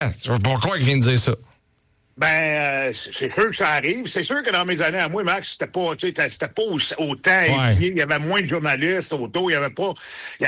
Tu vas pas croire qu'il vient de dire ça. C'est sûr que ça arrive. C'est sûr que dans mes années à moi, Max, c'était pas autant épié. Il y avait moins de journalistes autour. Il y avait pas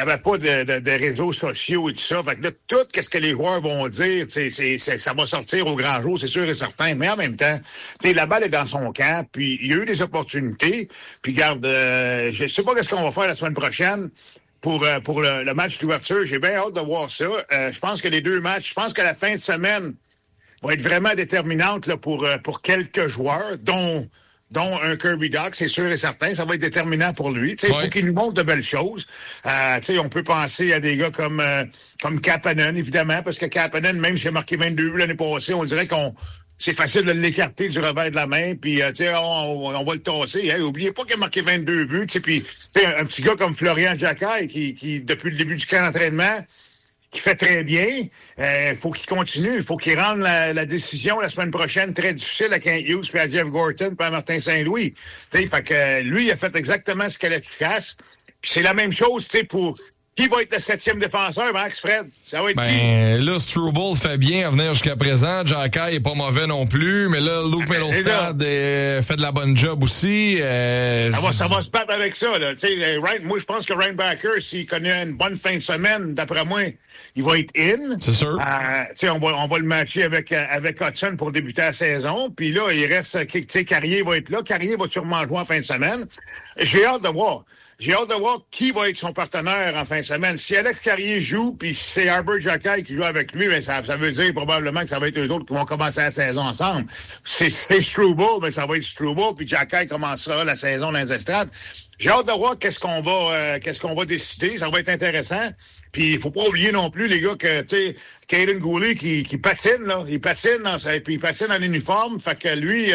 de réseaux sociaux et tout ça. Fait que là, tout ce que les joueurs vont dire, ça va sortir au grand jour, c'est sûr et certain. Mais en même temps, la balle est dans son camp, puis il y a eu des opportunités. Puis garde, je sais pas qu'est-ce qu'on va faire la semaine prochaine. Pour le match d'ouverture, j'ai bien hâte de voir ça. Je pense que les deux matchs, je pense que la fin de semaine va être vraiment déterminante là, pour quelques joueurs, dont un Kirby Dach, c'est sûr et certain. Ça va être déterminant pour lui. Il faut qu'il nous montre de belles choses. On peut penser à des gars comme Kapanen, évidemment, parce que Kapanen, même s'il a marqué 22 buts l'année passée, on dirait c'est facile de l'écarter du revers de la main, puis on va le tasser. Hein. Oubliez pas qu'il a marqué 22 buts. Puis un petit gars comme Florian Jacquet, qui depuis le début du camp d'entraînement, qui fait très bien. Faut qu'il continue. Il faut qu'il rende la décision la semaine prochaine très difficile à Kent Hughes, puis à Jeff Gorton, puis à Martin Saint-Louis. Fait que lui, il a fait exactement ce qu'il allait qu'il fasse. Puis c'est la même chose, pour qui va être le 7e défenseur, Max, Fred? Ça va être qui? Là, Struble fait bien à venir jusqu'à présent. Jacquet est pas mauvais non plus, mais là, Luke Mittelstadt fait de la bonne job aussi. Ça va se battre avec ça, là. Moi, je pense que Ryan Backer, s'il connaît une bonne fin de semaine, d'après moi, il va être in. C'est sûr. On va le matcher avec Hudson pour débuter la saison. Puis là, il reste, Carrier va être là. Carrier va sûrement jouer en fin de semaine. J'ai hâte de voir. J'ai hâte de voir qui va être son partenaire en fin de semaine. Si Alex Carrier joue, puis si c'est Arbor Jacquet qui joue avec lui, ça veut dire probablement que ça va être eux autres qui vont commencer la saison ensemble. C'est Struble, mais ça va être Struble, puis Jacquet commencera la saison dans les estrades. J'ai hâte de voir qu'est-ce qu'on va décider. Ça va être intéressant. Puis il faut pas oublier non plus, les gars, que Caden Goulet qui patine, là. Il patine puis il patine en uniforme. Fait que lui,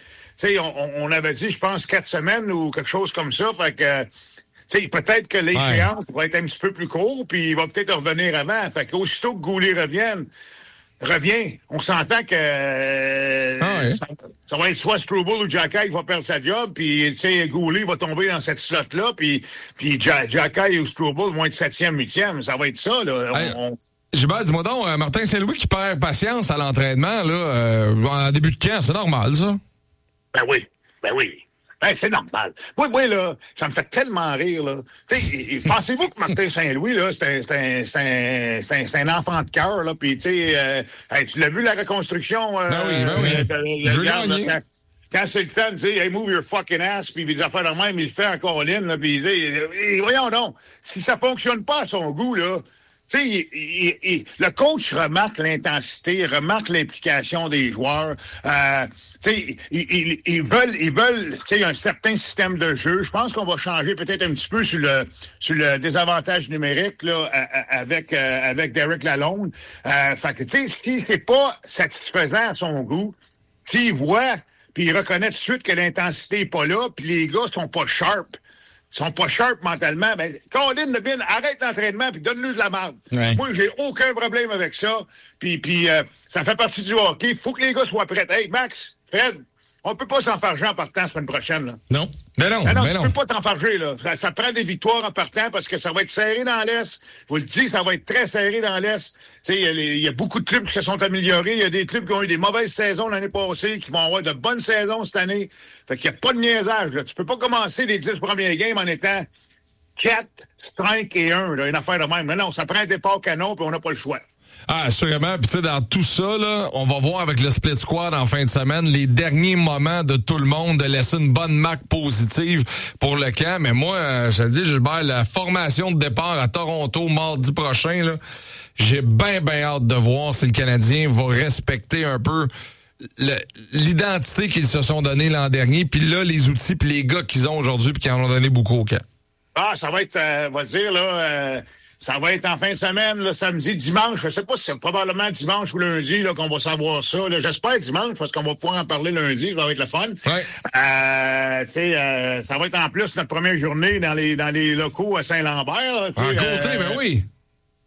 on avait dit, je pense, 4 semaines ou quelque chose comme ça. Fait que peut-être que l'échéance va être un petit peu plus court, puis il va peut-être revenir avant. Fait qu'aussitôt que Goulet revient, on s'entend que ça va être soit Struble ou Jacquet qui va perdre sa job, puis Goulet va tomber dans cette slot-là, puis Jacquet ou Struble vont être 7e, 8e. Ça va être ça, là. Gilbert, dis-moi donc, Martin Saint-Louis qui perd patience à l'entraînement, là, en début de camp, c'est normal, ça? Ben oui. C'est normal. Moi, là, ça me fait tellement rire, là. Pensez-vous que Martin Saint-Louis, là, c'est un enfant de cœur, là, puis tu l'as vu, la reconstruction? Quand c'est le temps de dire, hey, move your fucking ass, puis les affaires de même, il le fait en colline, là, puis il dit, voyons donc, si ça fonctionne pas à son goût, là, le coach remarque l'intensité, remarque l'implication des joueurs. Ils veulent un certain système de jeu. Je pense qu'on va changer peut-être un petit peu sur le désavantage numérique là, avec Derek Lalonde. Fait que si c'est pas satisfaisant à son goût, s'il voit, puis il reconnaît tout de suite que l'intensité est pas là, puis les gars sont pas sharp. Sont pas sharp mentalement, ben, Colin Lebin, arrête l'entraînement puis donne-lui de la merde. Ouais. Moi, j'ai aucun problème avec ça. Puis ça fait partie du hockey. Il faut que les gars soient prêts. Hey, Max, Fred, on peut pas s'enfarger en partant la semaine prochaine, là. Non. Ben non, tu peux pas t'enfarger, là. Ça prend des victoires en partant parce que ça va être serré dans l'Est. Je vous le dis, ça va être très serré dans l'Est. Il y a beaucoup de clubs qui se sont améliorés. Il y a des clubs qui ont eu des mauvaises saisons l'année passée, qui vont avoir de bonnes saisons cette année. Fait qu'il n'y a pas de niaisage, là. Tu peux pas commencer les 10 premiers games en étant 4, 5 et 1, là, une affaire de même. Mais non, ça prend un départ canon, puis on n'a pas le choix. Ah, assurément. Puis tu sais, dans tout ça, là, on va voir avec le split squad en fin de semaine les derniers moments de tout le monde, de laisser une bonne marque positive pour le camp. Mais moi, je te dis, Gilbert, la formation de départ à Toronto mardi prochain, là, j'ai bien hâte de voir si le Canadien va respecter un peu l'identité qu'ils se sont donnée l'an dernier, puis là, les outils puis les gars qu'ils ont aujourd'hui puis qui en ont donné beaucoup au camp. Ah, ça va être, on va dire, là... Ça va être en fin de semaine, là, samedi, dimanche. Je sais pas si c'est probablement dimanche ou lundi là, qu'on va savoir ça. Là. J'espère dimanche parce qu'on va pouvoir en parler lundi. Ça va être le fun. Ouais. Ça va être en plus notre première journée dans les locaux à Saint-Lambert. En côté, ben oui.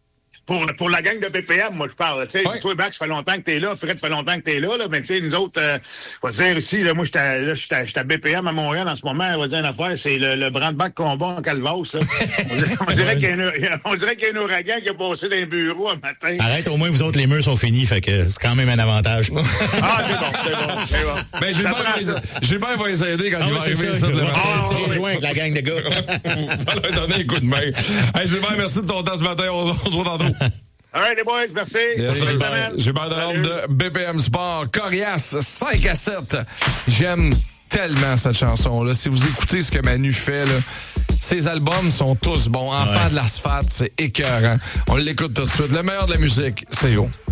Pour la gang de BPM, moi, je parle. Tu sais, toi, Max, ça fait longtemps que t'es là. Fred, ça fait longtemps que t'es là. Mais tu sais, nous autres, on va dire ici, là, moi, j'étais à BPM à Montréal en ce moment. On va dire une affaire, c'est le Brandbach combat en Calvados, là. on dirait qu'il y a un ouragan qui a passé dans les bureaux un matin. Arrête, au moins, vous autres, les murs sont finis, fait que c'est quand même un avantage. C'est bon. Ben, Gilbert va les aider quand il va arriver ici. On rejoint avec la gang de gars. On va leur donner un coup de main. Hey, Gilbert, merci de ton temps ce matin. On se voit tantôt. All right, les boys, merci. Gilbert Delorme de BPM Sport. Coriace, 5-7. J'aime tellement cette chanson-là. Si vous écoutez ce que Manu fait, là, ses albums sont tous bons. Enfant de l'asphalte, c'est écœurant. On l'écoute tout de suite. Le meilleur de la musique, c'est haut.